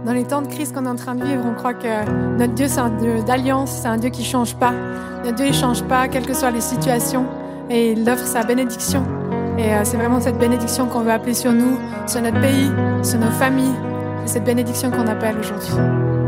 Dans les temps de crise qu'on est en train de vivre, on croit que notre Dieu, c'est un Dieu d'alliance, c'est un Dieu qui ne change pas. Notre Dieu, il ne change pas, quelles que soient les situations. Et il offre sa bénédiction. Et c'est vraiment cette bénédiction qu'on veut appeler sur nous, sur notre pays, sur nos familles. C'est cette bénédiction qu'on appelle aujourd'hui.